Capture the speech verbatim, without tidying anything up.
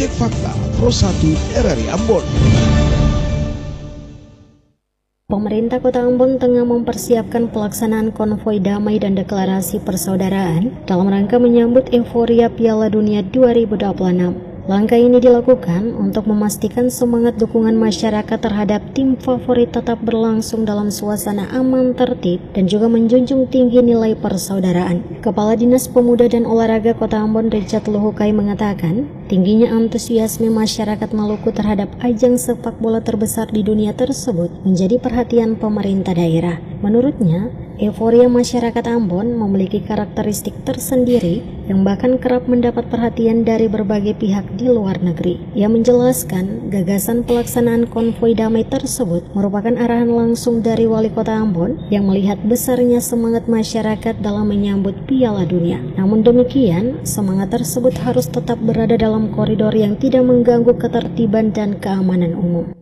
Cek Fakta Pro satu R R I Ambon. Pemerintah Kota Ambon tengah mempersiapkan pelaksanaan konvoi damai dan deklarasi persaudaraan dalam rangka menyambut euforia Piala Dunia dua ribu dua puluh enam. Langkah ini dilakukan untuk memastikan semangat dukungan masyarakat terhadap tim favorit tetap berlangsung dalam suasana aman, tertib, dan juga menjunjung tinggi nilai persaudaraan. Kepala Dinas Pemuda dan Olahraga Kota Ambon, Richard Luhukai, mengatakan, tingginya antusiasme masyarakat Maluku terhadap ajang sepak bola terbesar di dunia tersebut menjadi perhatian pemerintah daerah. Menurutnya, euforia masyarakat Ambon memiliki karakteristik tersendiri yang bahkan kerap mendapat perhatian dari berbagai pihak di luar negeri. Ia menjelaskan, gagasan pelaksanaan konvoi damai tersebut merupakan arahan langsung dari Wali Kota Ambon yang melihat besarnya semangat masyarakat dalam menyambut Piala Dunia. Namun demikian, semangat tersebut harus tetap berada dalam koridor yang tidak mengganggu ketertiban dan keamanan umum.